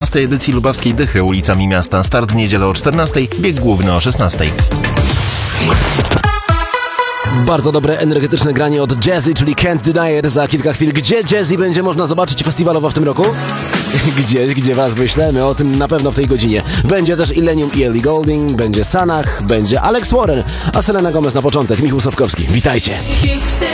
14. edycji Lubawskiej Dychy, ulicami miasta. Start w niedzielę o 14, bieg główny o 16. Bardzo dobre, energetyczne granie od Jazzy, czyli Can't Deny It za kilka chwil. Gdzie Jazzy będzie można zobaczyć festiwalowo w tym roku? Gdzieś, gdzie was wyślemy, o tym na pewno w tej godzinie. Będzie też Illenium i Ellie Goulding, będzie Sanach, będzie Alex Warren, a Selena Gomez na początek. Michał Sapkowski, witajcie.